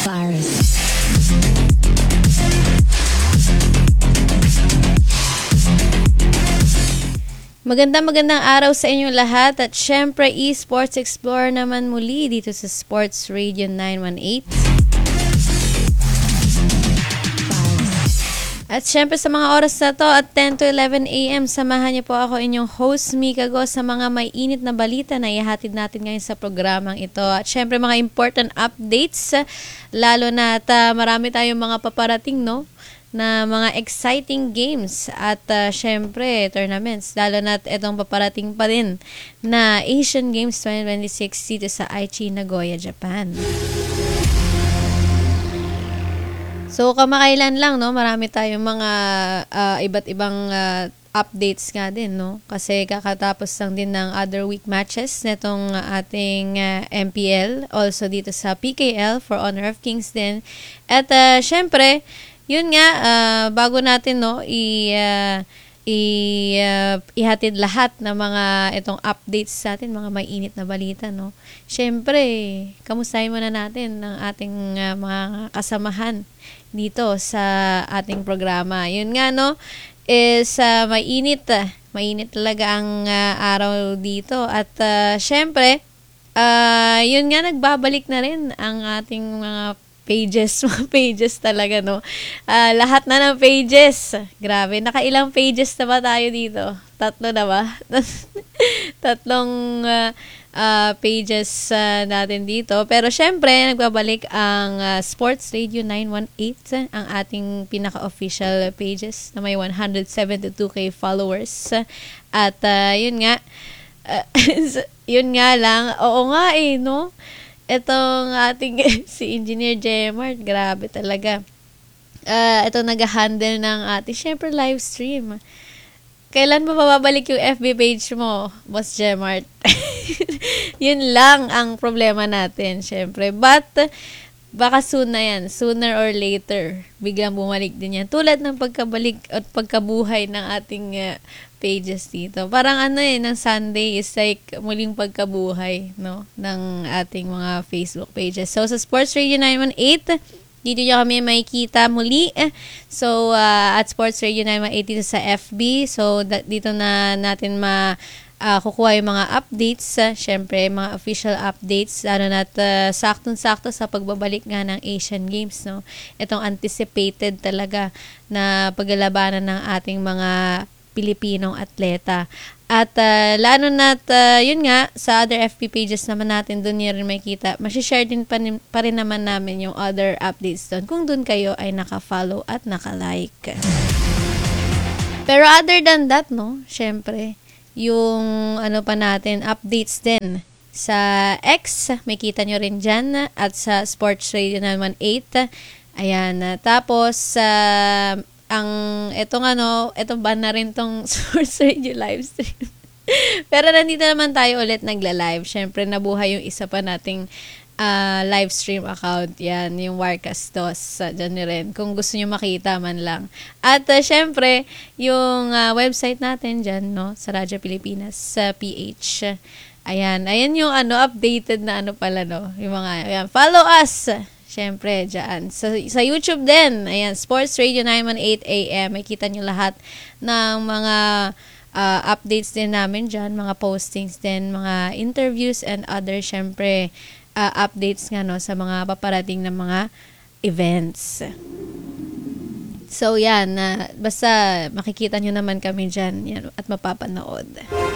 Virus. Magandang araw sa inyong lahat at syempre Esports Explorer naman muli dito sa Sports Radio 918. At syempre sa mga oras na to at 10 to 11 a.m. samahan niyo po ako inyong host Mika Go sa mga may init na balita na ihatid natin ngayon sa programang ito. At syempre mga important updates lalo na at marami tayong mga paparating na mga exciting games at syempre tournaments, lalo na itong paparating pa rin na Asian Games 2026 dito sa Aichi, Nagoya, Japan. So kamakailan lang marami tayong mga iba't ibang updates nga din kasi kakatapos lang din ng other week matches netong ating MPL, also dito sa PKL for Honor of Kings din. At syempre yun nga, bago natin ihatid lahat ng mga itong updates sa atin, mga may init na balita, Syempre, kamustahin muna natin ang ating mga kasamahan dito sa ating programa. Yun nga, is mainit talaga ang araw dito. At syempre, yun nga, nagbabalik na rin ang ating mga pages talaga, lahat na ng pages. Grabe, nakailang pages na ba tayo dito? 3 na ba? Tatlong pages natin dito. Pero syempre, nagbabalik ang Sports Radio 918, ang ating pinaka-official pages na may 172k followers. At yun nga, yun nga lang, oo nga itong ating si Engineer Jmart, grabe talaga. Ito nag-handle ng ating syempre live stream. Kailan ba mababalik yung FB page mo, Boss Jmart? Yun lang ang problema natin, syempre. But baka soon na yan, sooner or later, biglang bumalik din yan. Tulad ng pagkabalik at pagkabuhay ng ating pages dito. Parang ng Sunday is like muling pagkabuhay, ng ating mga Facebook pages. So, sa Sports Radio 918, dito nyo kami makikita muli. So, at Sports Radio 918 dito sa FB. So, dito na natin kukuha yung mga updates, syempre mga official updates, lalo na saktong-sakto sa pagbabalik nga ng Asian Games, Itong anticipated talaga na paglalabanan ng ating mga Pilipinong atleta. At lalo na yun nga, sa other FB pages naman natin, doon nyo rin makikita. Masishare din pa rin naman namin yung other updates doon kung doon kayo ay naka-follow at naka-like. Pero other than that, syempre, yung pa natin, updates din sa X, may kita nyo rin dyan, at sa Sports Radio 918. Ayan, tapos itong ban na rin tong Sports Radio live stream. Pero nandito naman tayo ulit nagla-live. Syempre, nabuhay yung isa pa nating live stream account. Yan, yung Warcastos. Dyan rin. Kung gusto nyo makita man lang. At syempre, yung website natin dyan, sa Radyo Pilipinas, sa PH. Ayan yung updated na pala, yung mga, ayan, follow us! Siyempre, dyan. Sa YouTube din, ayan, Sports Radio 918 AM. Makita nyo lahat ng mga updates din namin dyan, mga postings din, mga interviews and other, siyempre, updates nga sa mga paparating na mga events. So, yan. Basta makikita nyo naman kami dyan yan, at mapapanood.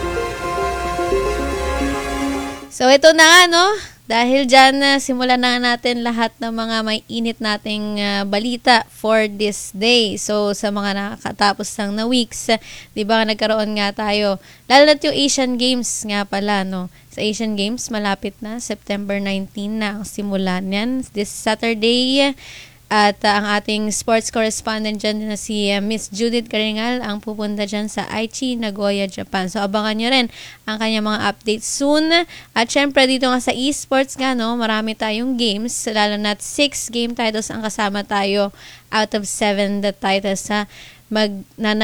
So, ito na nga, dahil dyan, simulan na natin lahat ng mga may init nating balita for this day. So, sa mga nakakatapos lang na weeks, di ba nagkaroon nga tayo, lalo na yung Asian Games nga pala, Sa Asian Games, malapit na, September 19 na ang simula niyan, this Saturday. At ang ating sports correspondent dyan na si Miss Judith Karingal ang pupunta dyan sa Aichi, Nagoya, Japan. So, abangan nyo rin ang kanyang mga updates soon. At syempre, dito nga sa esports nga, marami tayong games. Lalo na 6 game titles ang kasama tayo out of 7 the titles sa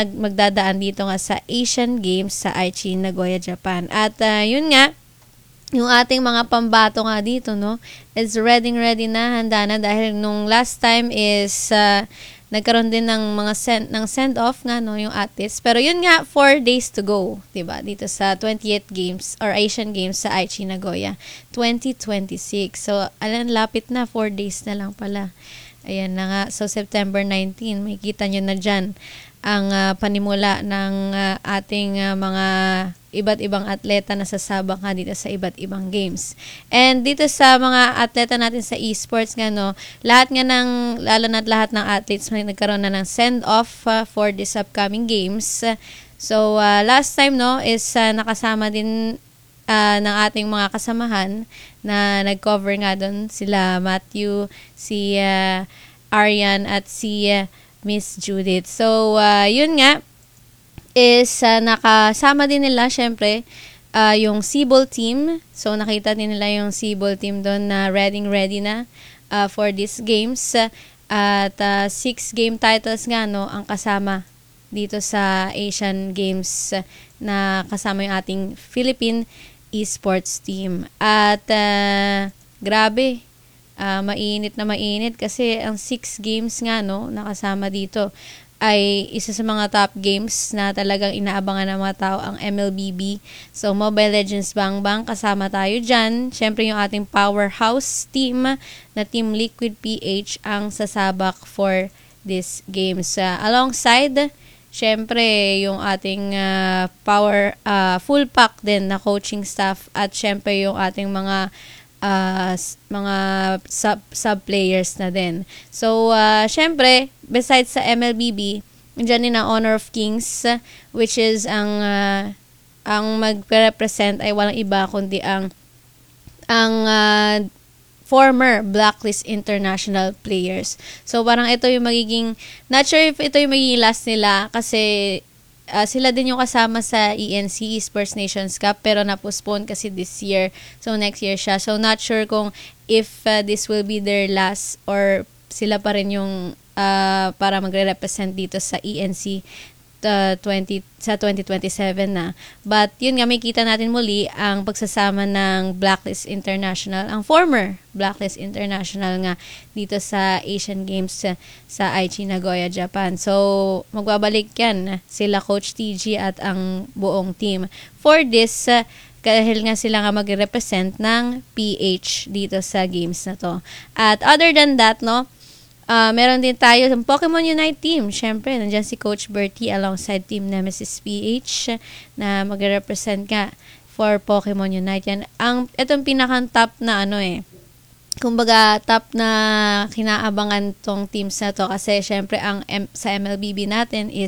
magdadaan dito nga sa Asian Games sa Aichi, Nagoya, Japan. At yun nga, yung ating mga pambato nga dito, no, is ready na, handa na, dahil nung last time is nagkaroon din ng mga send off nga, no, yung athletes. Pero yun nga, 4 days to go, 'di ba? Dito sa 28th Games or Asian Games sa Aichi Nagoya 2026. So, lapit na, 4 days na lang pala. Ayan na nga. So, September 19, makikita nyo na dyan ang panimula ng ating mga iba't ibang atleta na sasabak nga dito sa iba't ibang games. And dito sa mga atleta natin sa esports nga, no, lahat nga lalo na lahat ng athletes may nagkaroon na ng send-off for this upcoming games. So, last time, no, is nakasama din ng ating mga kasamahan na nag-cover nga doon, sila Matthew, si Arian at si Miss Judith. So, yun nga, is nakasama din nila, syempre, yung Cebol team. So, nakita din nila yung Cebol team doon na ready na for these games. At 6 game titles nga, no, ang kasama dito sa Asian Games na kasama yung ating Philippine esports team. At grabe, mainit kasi ang 6 games nga, no, nakasama dito ay isa sa mga top games na talagang inaabangan ng mga tao, ang MLBB. So, Mobile Legends Bang Bang, kasama tayo dyan. Siyempre, yung ating powerhouse team na Team Liquid PH ang sasabak for this games. Alongside, siyempre, yung ating full pack din na coaching staff, at siyempre yung ating mga sub-players na din. So, syempre, besides sa MLBB, dyan din ang Honor of Kings, which is ang magre-represent ay walang iba kundi ang former Blacklist International players. So, parang ito yung magiging, not sure if ito yung magiging last nila, kasi sila din yung kasama sa ENC, Esports Nations Cup, pero na-postpone kasi this year. So, next year siya. So, not sure kung if this will be their last or sila pa rin yung para magre-represent dito sa ENC sa 2027 na. But, yun nga, may kita natin muli ang pagsasama ng Blacklist International, ang former Blacklist International nga dito sa Asian Games sa Aichi Nagoya, Japan. So, magbabalik yan sila Coach TG at ang buong team for this dahil nga sila nga mag-represent ng PH dito sa games na to. At other than that, no, meron din tayo sa Pokemon Unite team. Syempre, nandiyan si Coach Bertie alongside Team Nemesis PH na mag-represent ka for Pokemon Unite. Yan, itong pinakang top na kumbaga top na kinaabangan tong teams na to, kasi syempre sa MLBB natin is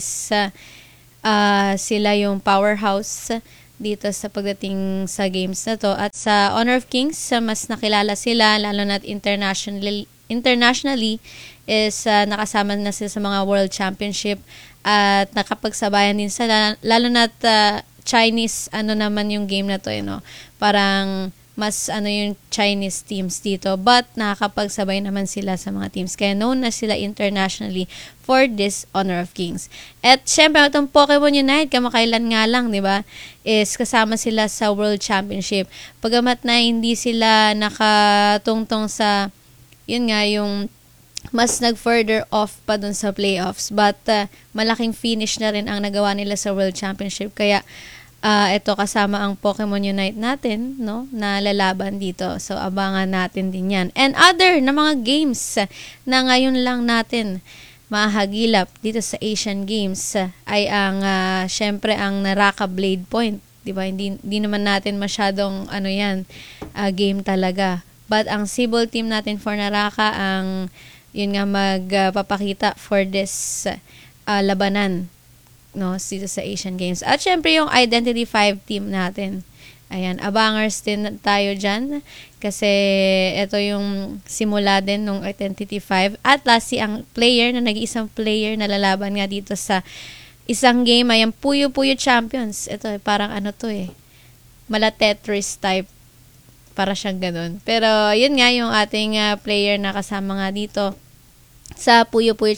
sila yung powerhouse dito sa pagdating sa games na to. At sa Honor of Kings, mas nakilala sila, lalo na internationally is nakasama na sila sa mga World Championship at nakapagsabayan din sila, lalo na Chinese naman yung game na to, parang mas yung Chinese teams dito, but nakakapagsabay naman sila sa mga teams, kaya known na sila internationally for this Honor of Kings. At syempre, itong Pokemon Unite, kamakailan nga lang, di ba, is kasama sila sa World Championship. Pagamat na hindi sila nakatungtong sa, yun nga, yung mas nag-further off pa dun sa playoffs, but malaking finish na rin ang nagawa nila sa World Championship, kaya ito kasama ang Pokemon Unite natin, no, na lalaban dito. So, abangan natin din yan. And other na mga games na ngayon lang natin mahagilap dito sa Asian Games ay ang, syempre, ang Naraka Blade Point. Diba? Hindi naman natin masyadong, game talaga. But ang Cebol team natin for Naraka, ang, yun nga, magpapakita for this labanan, no, dito sa Asian Games. At syempre yung Identity 5 team natin. Ayan, abangers din tayo dyan kasi ito yung simula din ng Identity 5. At lastly, ang player na nag-iisang player na lalaban nga dito sa isang game ay ang Puyo Puyo Champions. Ito parang mala Tetris type. Para siyang ganun. Pero yun nga yung ating player na kasama nga dito sa Puyo Puyo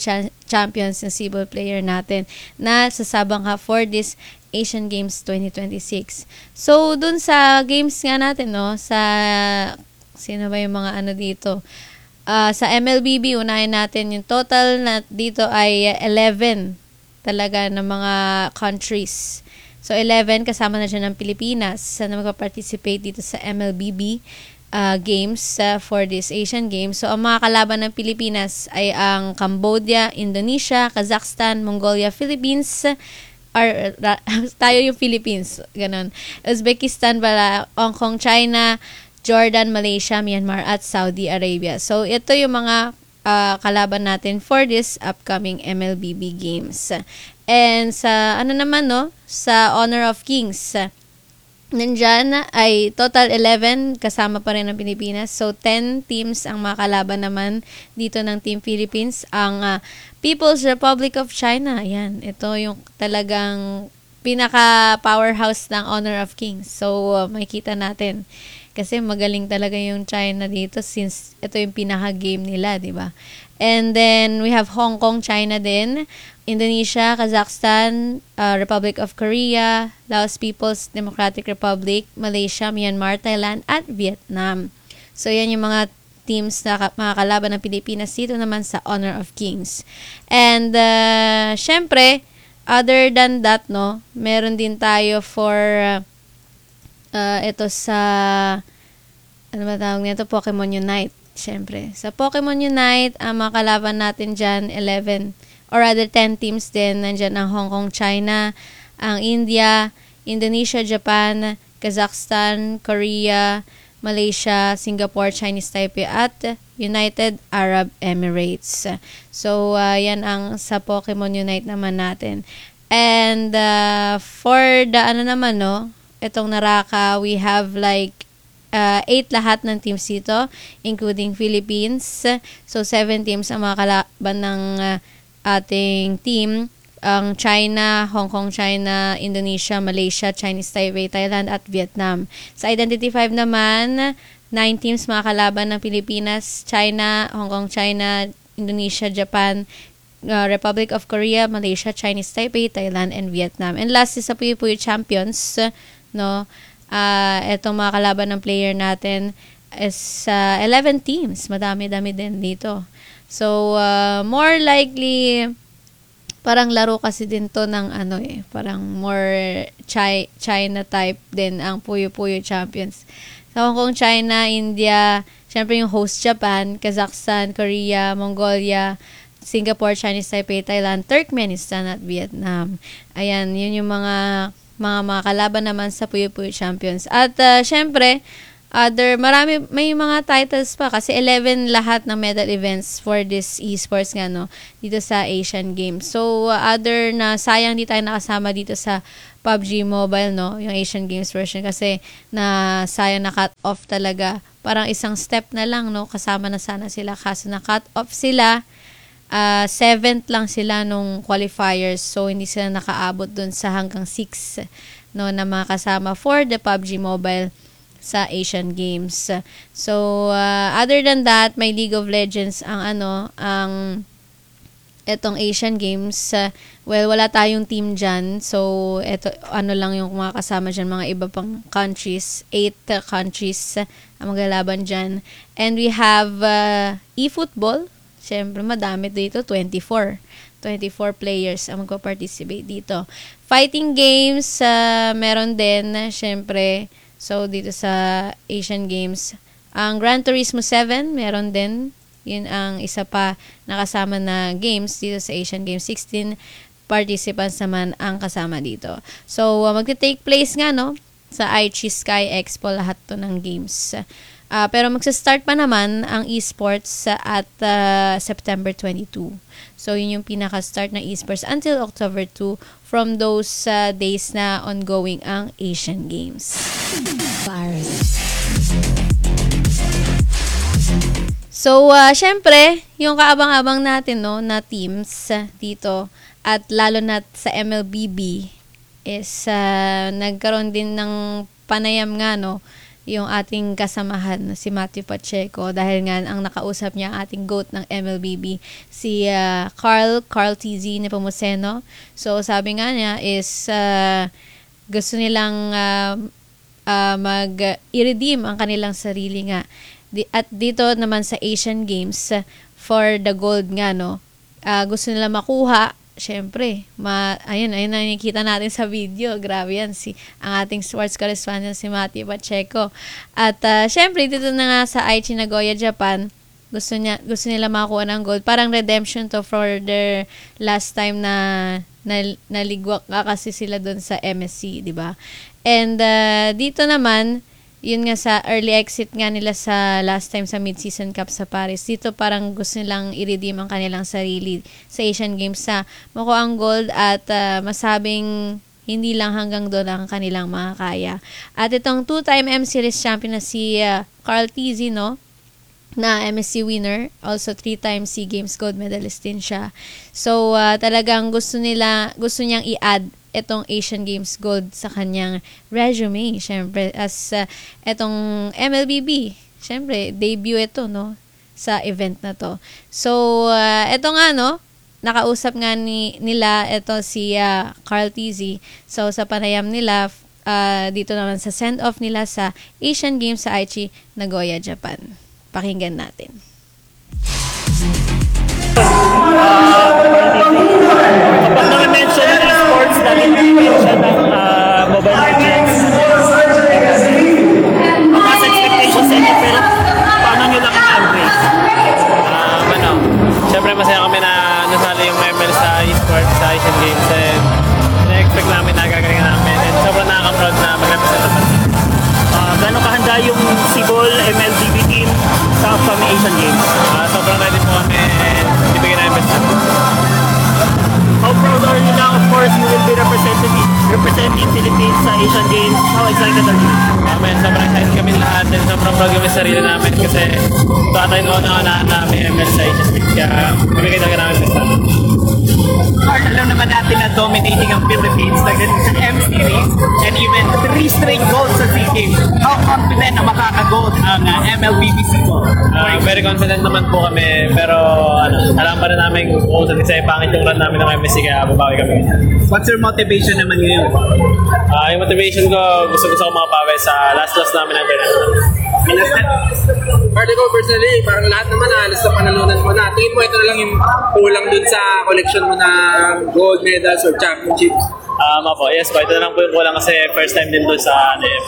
champions ng Cebu player natin na sasabang ka for this Asian Games 2026. So, dun sa games nga natin, no, sa, sino ba yung mga ano dito? Sa MLBB, unahin natin yung total na dito ay 11 talaga ng mga countries. So, 11 kasama na dyan ng Pilipinas na magpa-participate dito sa MLBB games for this Asian Games. So, ang mga kalaban ng Pilipinas ay ang Cambodia, Indonesia, Kazakhstan, Mongolia, Philippines, or tayo yung Philippines, ganun. Uzbekistan, Hong Kong, China, Jordan, Malaysia, Myanmar, at Saudi Arabia. So, ito yung mga kalaban natin for this upcoming MLBB games. And sa, ano naman, no? Sa Honor of Kings, nandyan ay total 11 kasama pa rin ng Pilipinas. So, 10 teams ang makalaban naman dito ng Team Philippines. Ang People's Republic of China. Ayan, ito yung talagang pinaka-powerhouse ng Honor of Kings. So, makikita natin. Kasi magaling talaga yung China dito since ito yung pinaka-game nila, di ba? And then, we have Hong Kong, China din, Indonesia, Kazakhstan, Republic of Korea, Laos People's Democratic Republic, Malaysia, Myanmar, Thailand, at Vietnam. So, yan yung mga teams na mga kalaban ng Pilipinas dito naman sa Honor of Kings. And, syempre, other than that, no, meron din tayo for, ito sa, ano ba tawag nito? Pokemon Unite. Syempre. Sa Pokemon Unite, ang mga kalaban natin dyan, 11 or rather 10 teams din. Nandyan ang Hong Kong, China, ang India, Indonesia, Japan, Kazakhstan, Korea, Malaysia, Singapore, Chinese Taipei, at United Arab Emirates. So, yan ang sa Pokemon Unite naman natin. And for the ano naman, no, itong Naraka, we have like 8 lahat ng teams dito, including Philippines. So, 7 teams ang mga kalaban ng ating team. Ang China, Hong Kong, China, Indonesia, Malaysia, Chinese Taipei, Thailand, at Vietnam. Sa Identity 5 naman, 9 teams mga kalaban ng Pilipinas, China, Hong Kong, China, Indonesia, Japan, Republic of Korea, Malaysia, Chinese Taipei, Thailand, and Vietnam. And last is sa Puyo Puyo Champions, no? Etong mga kalaban ng player natin is 11 teams. Madami-dami din dito. So, more likely, parang laro kasi din to ng ano parang more China type din ang Puyo Puyo Champions. Sa Hong Kong, China, India, syempre yung host Japan, Kazakhstan, Korea, Mongolia, Singapore, Chinese Taipei, Thailand, Turkmenistan, at Vietnam. Ayan, yun yung mga kalaban naman sa Puyo Puyo Champions. At syempre, may mga titles pa kasi 11 lahat ng medal events for this esports nga, no, dito sa Asian Games. So, other na sayang di tayo nakasama dito sa PUBG Mobile, no, yung Asian Games version kasi na sayang na cut off talaga. Parang isang step na lang, no, kasama na sana sila kaso na cut off sila. 7th lang sila nung qualifiers, so hindi sila nakaabot dun sa hanggang 6, no, na mga kasama for the PUBG Mobile sa Asian Games. So, other than that, may League of Legends ang etong Asian Games. Well, wala tayong team dyan. So, eto, lang yung mga kasama dyan, mga iba pang countries. 8 countries ang maglalaban dyan. And we have eFootball. Siyempre, madami dito. 24 players ang magpa-participate dito. Fighting games, meron din, siyempre. So, dito sa Asian Games. Ang Gran Turismo 7, meron din. Yun ang isa pa nakasama na games dito sa Asian Games. 16 participants naman ang kasama dito. So, magte-take place nga, no, sa Aichi Sky Expo lahat to ng games. Pero magsa-start pa naman ang esports at September 22. So, yun yung pinaka-start ng esports until October 2 from those days na ongoing ang Asian Games. So, syempre, yung kaabang-abang natin, no, na teams dito at lalo na sa MLBB is nagkaroon din ng panayam nga, no, yung ating kasamahan na si Matthew Pacheco dahil nga ang nakausap niya ang ating GOAT ng MLBB, si Carl TZ Nepomuceno. So sabi nga niya is gusto nilang mag-i-redeem ang kanilang sarili nga. At dito naman sa Asian Games, for the gold nga, no, gusto nila makuha. Syempre, ayun na nakikita natin sa video. Grabe yan, ang ating sports correspondent si Matthew Pacheco. At syempre, dito na nga sa Aichi Nagoya, Japan, gusto nila makakuha ng gold. Parang redemption to for their last time na naligwak kasi sila doon sa MSC, di ba? And dito naman, yun nga sa early exit nga nila sa last time sa mid-season cup sa Paris. Dito parang gusto nilang i-redeem ang kanilang sarili sa Asian Games sa makuha ang gold at masabing hindi lang hanggang doon ang kanilang makakaya. At itong 2-time M Series champion na si Carl TZ, no, na MSC winner, also 3-time SEA Games gold medalist din siya. So talagang gusto niyang i-add itong Asian Games gold sa kanyang resume, syempre, as itong MLBB, syempre, debut ito, no, sa event na to. So, ito nga, no, nakausap nga nila ito si Carl TZ. So, sa panayam nila, dito naman sa send-off nila sa Asian Games sa Aichi, Nagoya, Japan. Pakinggan natin. Kapag na-mention ng esports, dahil na-mention ng Mobile Legends, mas expectations sa inyo, pero paano nyo lang i-embrace? Siyempre masaya kami na nasali yung ML sa esports sa Asian Games and na-expect namin na gagalingan namin and sobrang nakaka-proud na mag-represent naman. Gano'ng kahanda yung Cebol MLBB team sa upcoming Asian Games? Sobrang ready po kami and ibigay na yung best namin. How proud are you now? Of course, you will be representing Philippines sa Asian Games. How excited are you? Sobrang excited kami lahat and sobrang proud kami sa sarili namin kasi tatay noon na namin ML sa Asian Games kaya ibigay talaga namin best namin. Mark, alam naman natin na dominating ang Philippines na ganun sa M-Series and even 3 straight goals sa SEA Games. How confident na makaka-gold ang MLBB Cebol? Very confident naman po kami pero alam pa rin namin kung sa pangit yung run namin ng MSC kaya babawi kami. What's your motivation naman ngayon? Yung motivation ko, gusto ko makabawi sa last namin ng Parte ko personally, parang lahat naman halos sa panalunan mo na. Tingin mo ito na lang yung kulang dun sa collection mo na gold medals or championships? Po. Yes po, ito na lang po yung kulang kasi first time din doon sa ADM.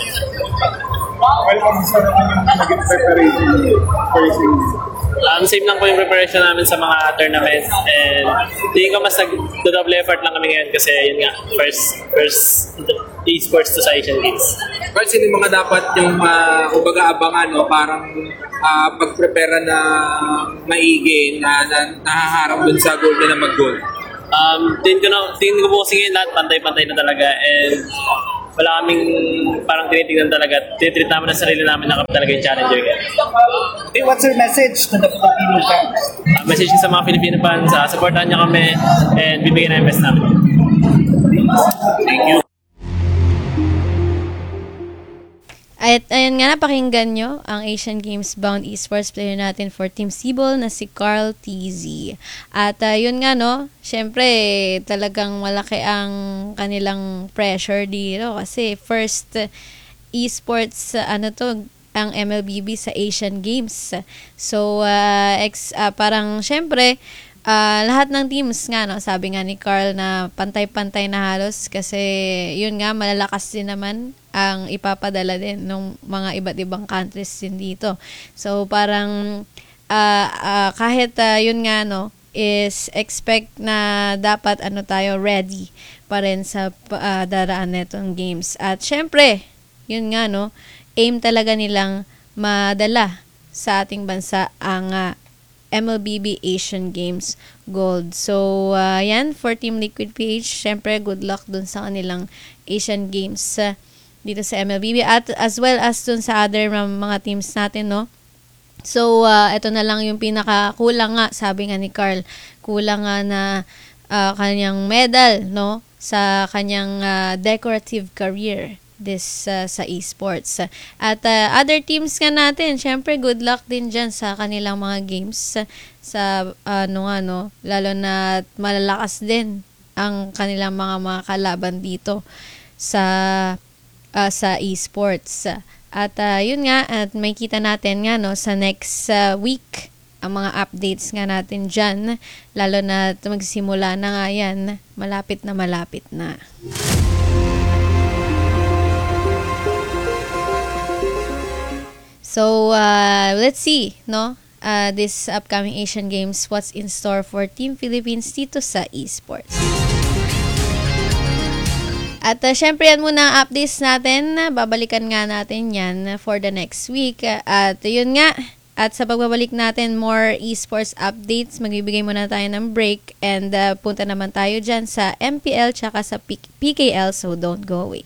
Same lang po yung preparation namin sa mga tournaments and tingin ko mas nag-double effort lang kami ngayon kasi yun nga, first esports to sa Asian Games. Well, sino yung mga dapat yung kumbaga abangan, no? Parang pag-prepare na maigi na nahaharap dun sa goal na mag-goal? Tingin ko po kasi ngayon lahat pantay-pantay na talaga and wala kaming parang tinitignan talaga. Tinitreat namin na sarili namin na kami talaga yung challenger. Hey, what's your message to the Filipino fans? Message sa mga Filipino fans, supportan niyo kami and bibigyan na yung best namin. Thank you. At ayun nga, napakinggan nyo ang Asian Games bound esports player natin for Team Cebol na si Carl TZ. At yun nga, no, syempre talagang malaki ang kanilang pressure dito kasi first esports ang MLBB sa Asian Games. So parang syempre lahat ng teams nga, no, sabi nga ni Carl na pantay-pantay na halos kasi yun nga, malalakas din naman ang ipapadala din ng mga iba't ibang countries din dito. So parang kahit yun nga, no, is expect na dapat tayo ready pa rin sa daraan netong games. At syempre, yun nga, no, aim talaga nilang madala sa ating bansa ang MLBB Asian Games Gold. So, yan, for Team Liquid PH, syempre, good luck dun sa kanilang Asian Games dito sa MLBB at as well as dun sa other mga teams natin, no? So, ito na lang yung pinaka-kulang nga, sabi nga ni Carl, kulang nga na kanyang medal, no? Sa kanyang decorative career sa esports. At other teams nga natin, syempre good luck din dyan sa kanilang mga games sa lalo na malalakas din ang kanilang mga kalaban dito sa esports. At yun nga, at may kita natin nga sa next week ang mga updates nga natin dyan, lalo na magsimula na nga yan, malapit na. So, let's see, this upcoming Asian Games, what's in store for Team Philippines dito sa esports. At syempre yan muna ang updates natin. Babalikan nga natin yan for the next week. At yun nga, at sa pagbabalik natin, more esports updates. Magbibigay muna tayo ng break and punta naman tayo dyan sa MPL tsaka sa PKL, so don't go away.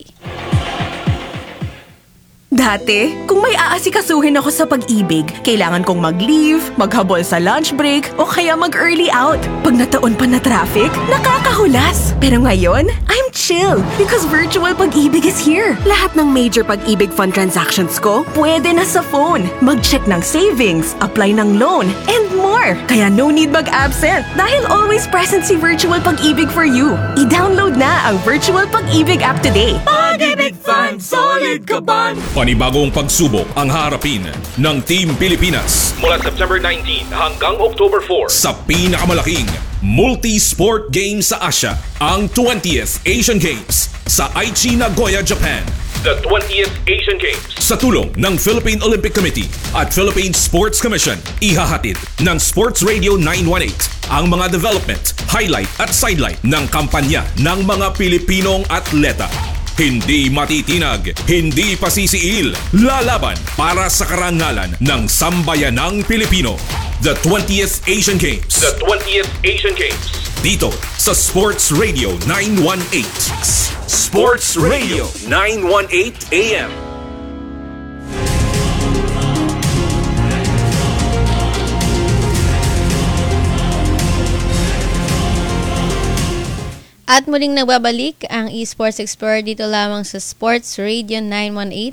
Dati, kung may aasikasuhin ako sa pag-ibig, kailangan kong mag-leave, maghabol sa lunch break, o kaya mag-early out. Pag nataon pa na traffic, nakakahulas. Pero ngayon, I'm chill because virtual pag-ibig is here. Lahat ng major pag-ibig fund transactions ko, pwede na sa phone. Mag-check ng savings, apply ng loan, and more. Kaya no need mag-absent dahil always present si virtual pag-ibig for you. I-download na ang virtual pag-ibig app today. Pag-ibig Fund, solid ka ban! Panibagong pagsubok ang harapin ng Team Pilipinas mula September 19 hanggang October 4 sa pinakamalaking multi-sport game sa Asia, ang 20th Asian Games sa Aichi, Nagoya, Japan. The 20th Asian Games. Sa tulong ng Philippine Olympic Committee at Philippine Sports Commission, ihahatid ng Sports Radio 918 ang mga development, highlight at sidelight ng kampanya ng mga Pilipinong atleta. Hindi matitinag, hindi pasisiil, lalaban para sa karangalan ng sambayanang Pilipino. The 20th Asian Games. The 20th Asian Games. Dito sa Sports Radio 918. Sports Radio 918 AM. At muling nagbabalik ang Esports Explorer dito lamang sa Sports Radio 918.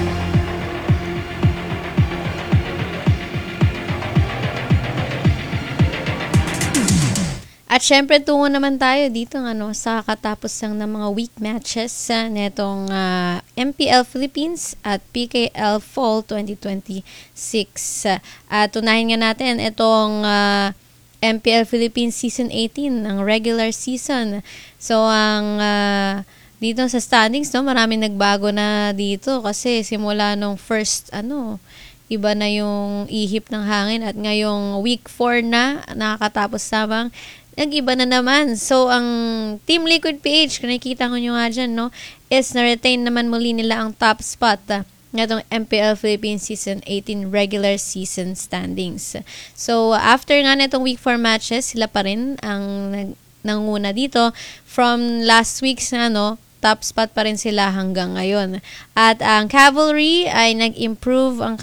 At syempre tungo naman tayo dito sa katapos ng mga week matches netong MPL Philippines at PKL Fall 2026. At tunahin nga natin itong MPL Philippines Season 18, ang regular season. So, ang dito sa standings, maraming nagbago na dito kasi simula nung first, iba na yung ihip ng hangin at ngayong week 4 na, nakakatapos lamang, nag-iba na naman. So, ang Team Liquid PH, kung nakikita ko nyo nga dyan, is na-retain naman muli nila ang top spot natong MPL Philippines Season 18 regular season standings. So, after nga netong week 4 matches, sila pa rin ang nanguna dito. From last week's top spot pa rin sila hanggang ngayon. At ang Cavalry ay nag-improve ang